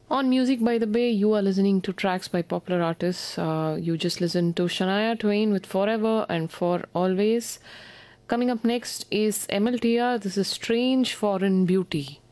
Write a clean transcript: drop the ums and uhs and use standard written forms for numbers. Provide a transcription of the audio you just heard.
On Music by the Bay, you are listening to tracks by popular artists. You just listened to Shania Twain with Forever and For Always. Coming up next is MLTR. This is Strange Foreign Beauty.